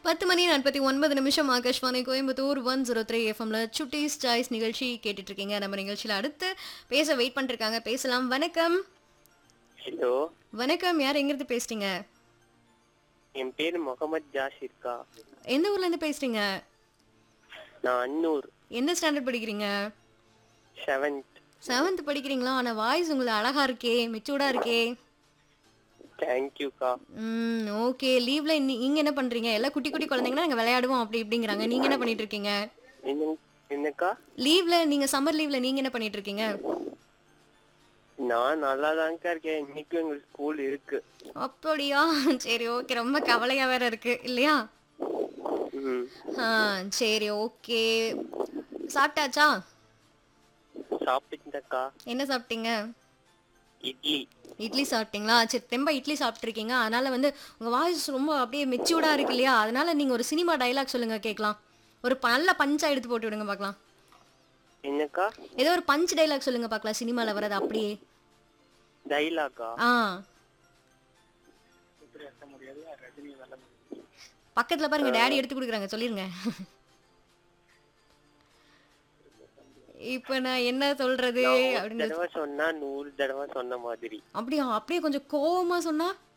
10 மணி 49 நிமிஷம் ஆகாஷ்வாணி கோயம்புத்தூர் 103 எஃப்எம்ல சுட்டீஸ் சாய்ஸ் நிகழ்ச்சி கேட்டுட்டு இருக்கீங்க. நம்ம நிகழ்ச்சியில அடுத்து பேச வெயிட் பண்ணிருக்காங்க. பேசலாம். வணக்கம். ஹலோ, வணக்கம். யார் எங்கிருந்து பேசுறீங்க? என் பேரு முகமது ஜாசிர்கா. எந்த ஊர்ல இருந்து பேசுறீங்க? நான் அன்னூர் எந்த ஸ்டாண்டர்ட் படிக்கிறீங்க? 7th. 7th படிக்கிறீங்களா? ஆனா வாய்ஸ் உங்களுக்கு அழகா இருக்கே, மெச்சூர்டா இருக்கே. தேங்க்யூக்கா. ஓகே. லீவ்ல நீங்க என்ன பண்றீங்க? எல்லாம் குட்டி குட்டி குழந்தைங்கன்னா நாங்க விளையாடுவோம் அப்படி இப்படிங்கிறாங்க. நீங்க என்ன பண்ணிட்டு இருக்கீங்க? என்ன என்னக்கா? லீவ்ல நீங்க சம்மர் லீவ்ல நீங்க என்ன பண்ணிட்டு இருக்கீங்க? நான் நல்லாதான்க்கா இருக்கேன். இன்னைக்கும் எங்களுக்கு ஸ்கூல் இருக்கு. அப்படியா? சரி, ஓகே. ரொம்ப கவலையா வேற இருக்கு இல்லையா? ம். ஆ, சரி, ஓகே. சாப்பிட்டாச்சா? சாப்பிட்டுக்கா. என்ன சாப்பிட்டீங்க? இட்லி. இட்லி சாப்பிட்டீங்களா? சரி, தெம்பா இட்லி சாப்பிட்டுருக்கீங்க. அதனால வந்து உங்க வாய்ஸ் ரொம்ப அப்படியே மெச்சூர்டா இருக்கு இல்லையா? அதனால நீங்க ஒரு சினிமா டயலாக் சொல்லுங்க கேட்கலாம். ஒரு நல்ல பஞ்சா எடுத்து போட்டு விடுங்க பார்க்கலாம். என்னக்கா? ஏதோ ஒரு பஞ்ச் டயலாக் சொல்லுங்க பார்க்கலாம். சினிமால வர்றது அப்படியே. டைலாக்கா? ஆ, பக்கத்துல பாருங்க டாடி எடுத்து கொடுக்குறாங்க. சொல்லிருங்க. இப்ப நான் என்ன சொல்றது நான் ஒரு அப்படின்னு தடவை சொன்னா 100 தடவை சொன்ன மாதிரி. அப்படியா? அப்படியே கொஞ்சம் கோவமா சொன்னா